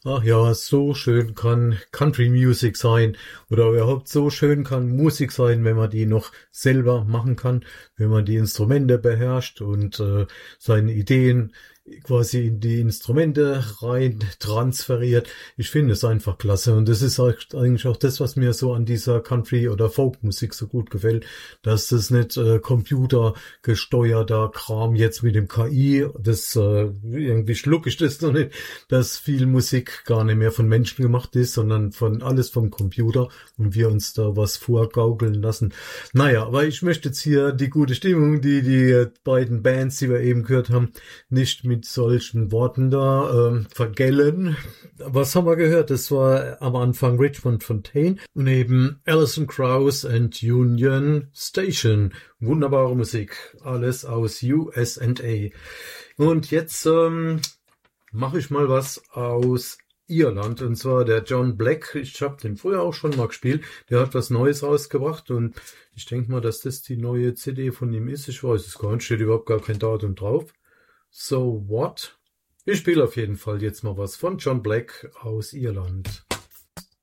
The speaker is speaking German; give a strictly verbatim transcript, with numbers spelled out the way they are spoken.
Ach ja, so schön kann Country Music sein oder überhaupt so schön kann Musik sein, wenn man die noch selber machen kann, wenn man die Instrumente beherrscht und äh, seine Ideen quasi in die Instrumente rein transferiert. Ich finde es einfach klasse und das ist eigentlich auch das, was mir so an dieser Country- oder Folkmusik so gut gefällt, dass das nicht äh, computergesteuerter Kram jetzt mit dem K I, das äh, irgendwie schluck ich das noch nicht, dass viel Musik gar nicht mehr von Menschen gemacht ist, sondern von alles vom Computer und wir uns da was vorgaukeln lassen. Naja, aber ich möchte jetzt hier die gute Stimmung, die die beiden Bands, die wir eben gehört haben, nicht mit mit solchen Worten da ähm, vergällen. Was haben wir gehört? Das war am Anfang Richmond Fontaine und eben Alison Krauss and Union Station. Wunderbare Musik. Alles aus U S A. Und jetzt ähm, mache ich mal was aus Irland, und zwar der John Black. Ich habe den früher auch schon mal gespielt. Der hat was Neues rausgebracht und ich denke mal, dass das die neue C D von ihm ist. Ich weiß es gar nicht, steht überhaupt gar kein Datum drauf. So what? Ich spiele auf jeden Fall jetzt mal was von John Black aus Irland.